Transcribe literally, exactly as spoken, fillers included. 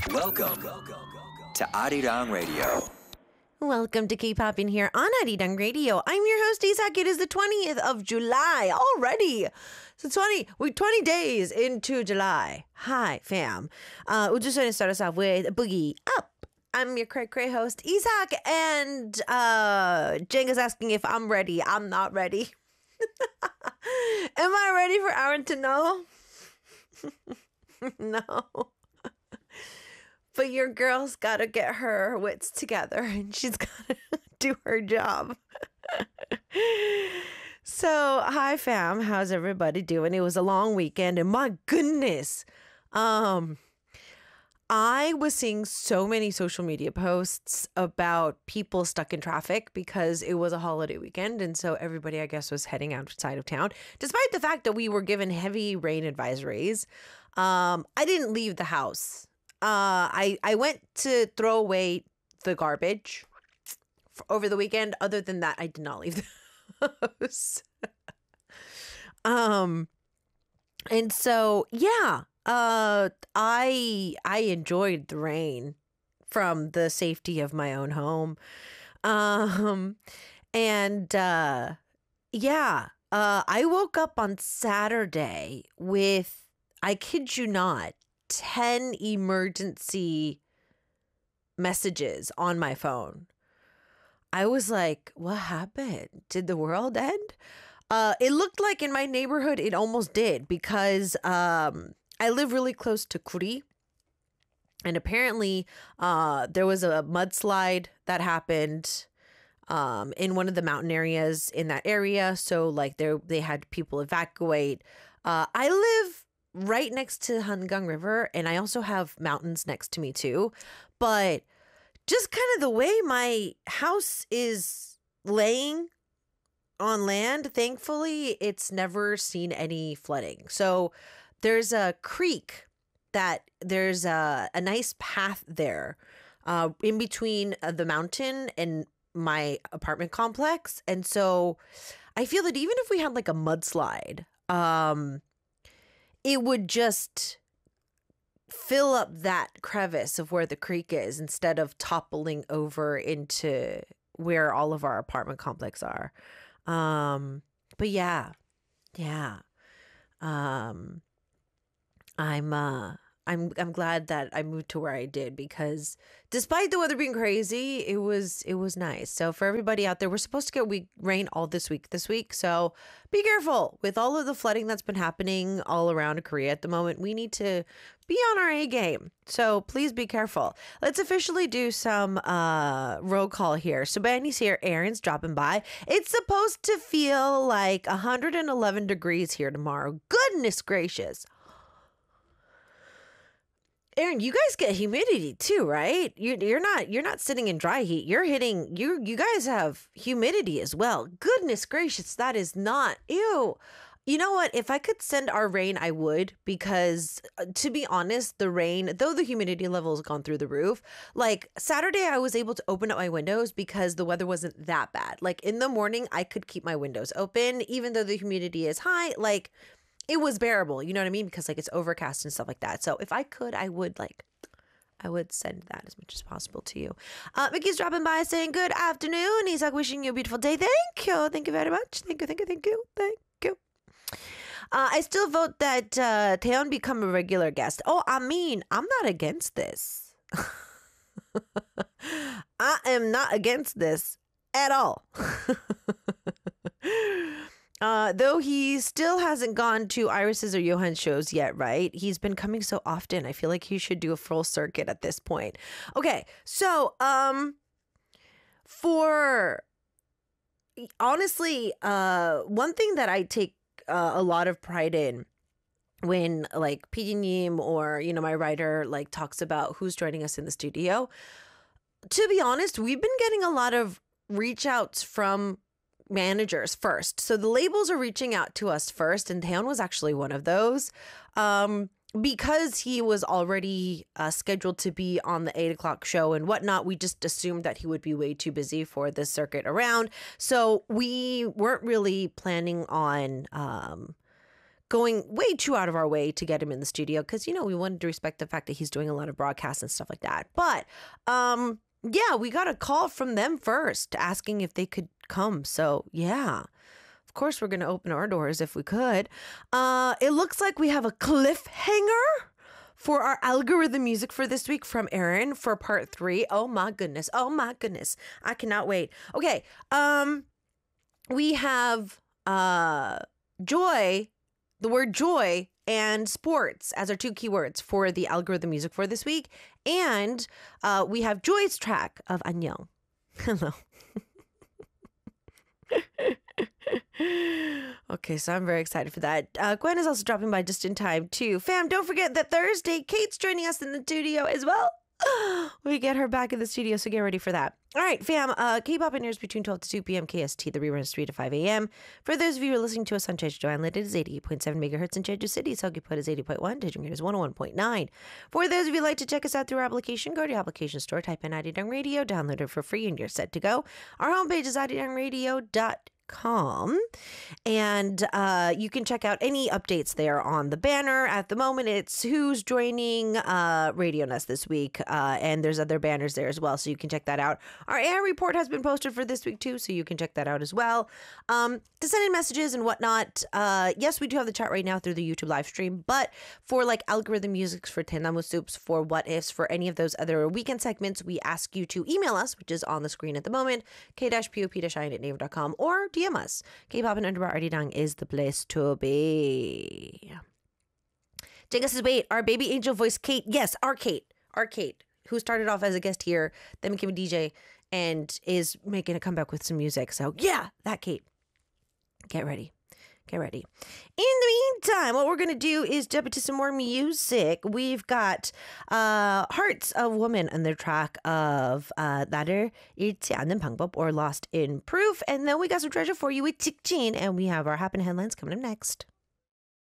Welcome to Arirang Radio. Welcome to K-Pop in here on Arirang Radio. I'm your host, Isak. It is the twentieth of July already. So twenty, we're twenty days into July. Hi, fam. Uh, we're just going to start us off with Boogie Up. I'm your cray cray host, Isak, and uh, Jenga's asking if I'm ready. I'm not ready. Am I ready for Aaron to know? No. But your girl's got to get her wits together and she's got to do her job. So, hi fam, how's everybody doing? It was a long weekend and my goodness, um, I was seeing so many social media posts about people stuck in traffic because it was a holiday weekend. And so everybody, I guess, was heading outside of town, despite the fact that we were given heavy rain advisories. Um, I didn't leave the house. Uh, I, I went to throw away the garbage f- over the weekend. Other than that, I did not leave the house. um, and so, yeah, uh, I, I enjoyed the rain from the safety of my own home. Um, and, uh, yeah, uh, I woke up on Saturday with, I kid you not, ten emergency messages on my phone. I was like, what happened? Did the world end? Uh, it looked like in my neighborhood it almost did because um, I live really close to Kuri. And apparently uh, there was a mudslide that happened um, in one of the mountain areas in that area. So like there, they had people evacuate. Uh, I live right next to Hangang River, and I also have mountains next to me too. But just kind of the way my house is laying on land, thankfully, it's never seen any flooding. So there's a creek that there's a, a nice path there uh, in between uh, the mountain and my apartment complex. And so I feel that even if we had like a mudslide, um, it would just fill up that crevice of where the creek is instead of toppling over into where all of our apartment complex are. Um, but yeah, yeah. Um, I'm, uh, I'm, I'm glad that I moved to where I did because despite the weather being crazy, it was, it was nice. So for everybody out there, we're supposed to get week rain all this week, this week. So be careful with all of the flooding that's been happening all around Korea at the moment. We need to be on our A game. So please be careful. Let's officially do some uh, roll call here. So Benny's here. Aaron's dropping by. It's supposed to feel like one hundred eleven degrees here tomorrow. Goodness gracious. Aaron, you guys get humidity too, right? You, you're not you're not sitting in dry heat. You're hitting you. You guys have humidity as well. Goodness gracious, that is not ew. You know what? If I could send our rain, I would, because uh, to be honest, the rain, though the humidity level has gone through the roof, like Saturday, I was able to open up my windows because the weather wasn't that bad. Like in the morning, I could keep my windows open, even though the humidity is high. Like it was bearable, you know what I mean? Because like it's overcast and stuff like that. So if I could, I would like, I would send that as much as possible to you. Uh, Mickey's dropping by saying good afternoon. He's like wishing you a beautiful day. Thank you. Thank you very much. Thank you. Thank you. Thank you. Thank you. Uh, I still vote that uh, Taeyeon become a regular guest. Oh, I mean, I'm not against this. I am not against this at all. Uh, though he still hasn't gone to Iris's or Johan's shows yet, right? He's been coming so often. I feel like he should do a full circuit at this point. Okay, so um, for honestly, uh, one thing that I take uh, a lot of pride in when like P D Nim or, you know, my writer like talks about who's joining us in the studio, to be honest, we've been getting a lot of reach outs from managers first. So the labels are reaching out to us first, and Taeyeon was actually one of those. Um, because he was already uh, scheduled to be on the eight o'clock show and whatnot, we just assumed that he would be way too busy for this circuit around. So we weren't really planning on um, going way too out of our way to get him in the studio because, you know, we wanted to respect the fact that he's doing a lot of broadcasts and stuff like that. But um, yeah, we got a call from them first asking if they could come. So yeah, of course, we're going to open our doors if we could. Uh, it looks like we have a cliffhanger for our algorithm music for this week from Aaron for part three. Oh my goodness. Oh my goodness. I cannot wait. Okay. Um, we have uh, joy, the word joy and sports as our two keywords for the algorithm music for this week. And uh, we have Joy's track of 안녕. Hello. Okay, so I'm very excited for that. Uh, Gwen is also dropping by just in time, too. Fam, don't forget that Thursday, Kate's joining us in the studio as well. We get her back in the studio, so get ready for that. All right, fam, uh, K-pop in airs between twelve to two p.m. K S T. The rerun is three to five a.m. For those of you who are listening to us on Jeju Island, it is eighty-eight point seven megahertz in Jeju City. Seogwipo is eighty point one. Daejeon is one oh one point nine. For those of you who like to check us out through our application, go to your application store, type in Arirang Radio, download it for free, and you're set to go. Our homepage is arirang radio dot com, and uh, you can check out any updates there on the banner. At the moment, it's who's joining uh, Radio Nest this week, uh, and there's other banners there as well, so you can check that out. Our air report has been posted for this week too, so you can check that out as well. Um, to send in messages and whatnot, uh, yes, we do have the chat right now through the YouTube live stream, but for like algorithm musics, for Tennamu Soups, for What Ifs, for any of those other weekend segments, we ask you to email us, which is on the screen at the moment, k pop i n at naver dot com, or D M us. K-pop and underbar Arirang is the place to be. Jenga says, wait, our baby angel voice Kate. Yes, our Kate. Our Kate, who started off as a guest here, then became a D J, and is making a comeback with some music. So yeah, that Kate. Get ready. Get ready. In the meantime, what we're going to do is jump into some more music. We've got uh, Hearts of Woman and their track of uh, 나를 잃지 않는 방법, or Lost in Proof. And then we got some treasure for you with Tikjin, and we have our Happen Headlines coming up next.